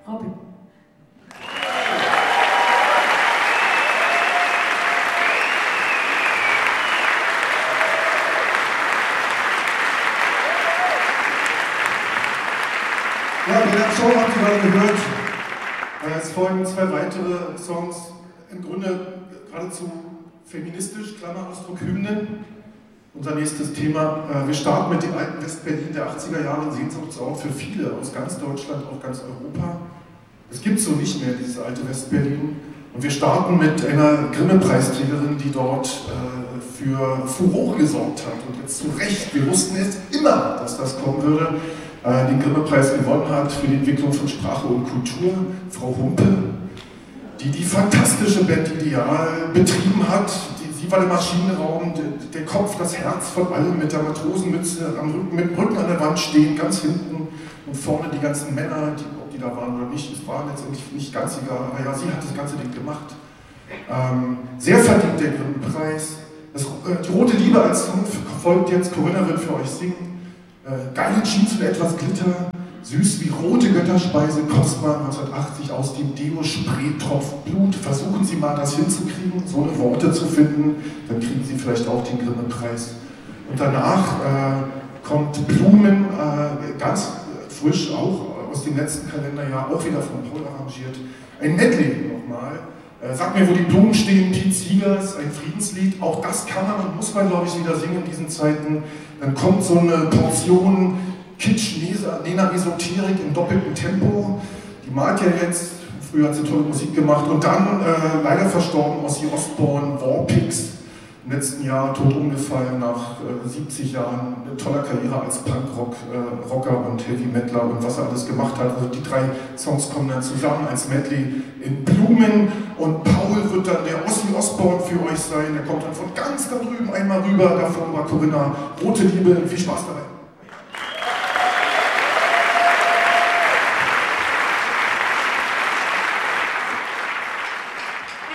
Robin. Ja, bei der Show habt ihr gerade gehört. Es folgen 2 weitere Songs, im Grunde geradezu feministisch, Klammerausdruck Hymnen. Unser nächstes Thema. Wir starten mit dem alten West-Berlin der 80er Jahre, ein Sehnsuchtsort für viele aus ganz Deutschland, auch ganz Europa. Es gibt so nicht mehr, dieses alte West-Berlin. Und wir starten mit einer Grimme-Preisträgerin, die dort für Furore gesorgt hat. Und jetzt zu Recht, wir wussten es immer, dass das kommen würde, den Grimme-Preis gewonnen hat für die Entwicklung von Sprache und Kultur, Frau Humpe, die die fantastische Band Ideal betrieben hat. Sie war der Maschinenraum, der Kopf, das Herz von allem, mit der Matrosenmütze, mit dem Rücken an der Wand stehen, ganz hinten und vorne die ganzen Männer, ob die da waren oder nicht, es war letztendlich nicht ganz egal, aber ja, sie hat das ganze Ding gemacht. Sehr verdient der Grimme-Preis. Die Rote Liebe als Song folgt jetzt, Corinna wird für euch singen. Geile Jeans und etwas Glitter, süß wie rote Götterspeise, kostbar 1980 aus dem Deo-Spreetropf Blut. Versuchen Sie mal das hinzukriegen, so eine Worte zu finden, dann kriegen Sie vielleicht auch den Grimme-Preis. Und danach kommt Blumen, ganz frisch, auch aus dem letzten Kalenderjahr, auch wieder von Paul arrangiert. Ein Medley nochmal. Sag mir, wo die Blumen stehen, Pete Seegers, ein Friedenslied. Auch das kann man und muss man, glaube ich, wieder singen in diesen Zeiten. Dann kommt so eine Portion Kitsch, Nena Esoterik im doppelten Tempo. Die mag ja jetzt, früher hat sie tolle Musik gemacht. Und dann, leider verstorben, Ozzy Osbourne, Warpigs. Im letzten Jahr tot umgefallen nach 70 Jahren toller Karriere als Punkrocker und Heavy Metaler und was er alles gemacht hat. Also die 3 Songs kommen dann zusammen als Medley in Blumen und Paul wird dann der Ozzy Osbourne für euch sein. Der kommt dann von ganz da drüben einmal rüber. Davon war Corinna, Rote Liebe. Viel Spaß dabei.